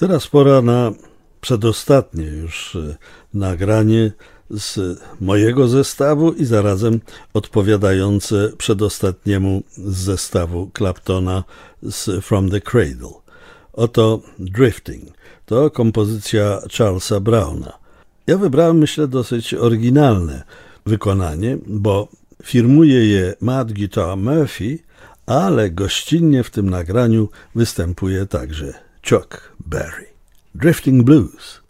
Teraz pora na przedostatnie już nagranie z mojego zestawu i zarazem odpowiadające przedostatniemu z zestawu Claptona z From the Cradle. Oto Drifting. To kompozycja Charlesa Browna. Ja wybrałem, myślę, dosyć oryginalne wykonanie, bo firmuje je Matt Guitar Murphy, ale gościnnie w tym nagraniu występuje także Chuck Berry. Drifting Blues.